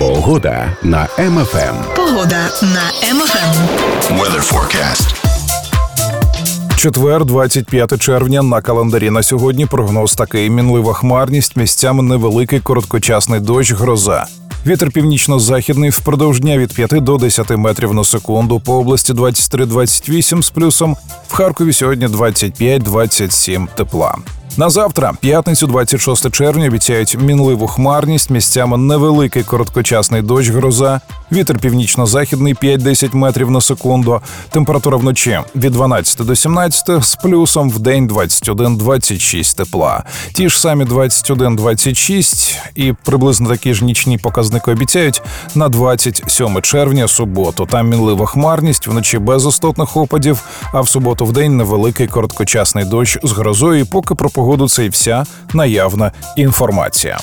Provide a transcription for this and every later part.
Погода на МФМ. Погода на МФМ. Weather forecast. Четвер, 25 червня, на календарі на сьогодні прогноз такий: мінлива хмарність, місцями невеликий короткочасний дощ, гроза. Вітер північно-західний впродовж дня від 5 до 10 метрів на секунду. По області 23-28 з плюсом. В Харкові сьогодні 25-27 тепла. На завтра, п'ятницю, 26 червня, обіцяють мінливу хмарність, місцями невеликий короткочасний дощ, гроза. Вітер північно-західний 5-10 метрів на секунду. Температура вночі від 12 до 17, з плюсом вдень 21-26 тепла. Ті ж самі 21-26 і приблизно такі ж нічні показники обіцяють на 27 червня, суботу. Там мінлива хмарність, вночі без істотних опадів, а в суботу вдень невеликий короткочасний дощ з грозою. І поки про погоду це і вся наявна інформація.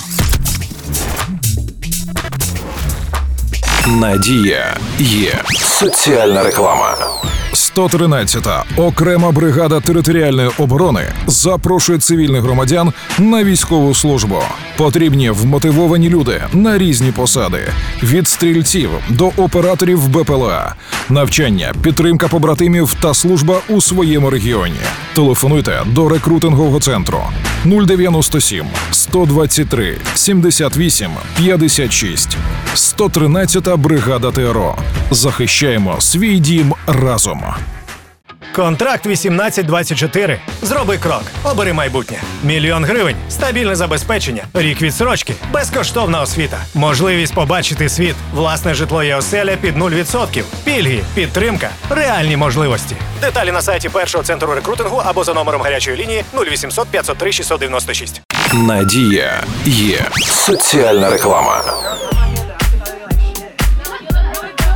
Надія є. Соціальна реклама. 113-та окрема бригада територіальної оборони запрошує цивільних громадян на військову службу. Потрібні вмотивовані люди на різні посади. Від стрільців до операторів БПЛА. Навчання, підтримка побратимів та служба у своєму регіоні. Телефонуйте до рекрутингового центру 097 123 78 56. 113-та бригада ТРО. Захищаємо свій дім разом. Контракт 18-24. Зроби крок. Обери майбутнє. 1 000 000 гривень. Стабільне забезпечення. Рік відстрочки. Безкоштовна освіта. Можливість побачити світ. Власне житло і оселя під 0%. Пільги. Підтримка. Реальні можливості. Деталі на сайті першого центру рекрутингу або за номером гарячої лінії 0800 503 696. Надія є. Соціальна реклама.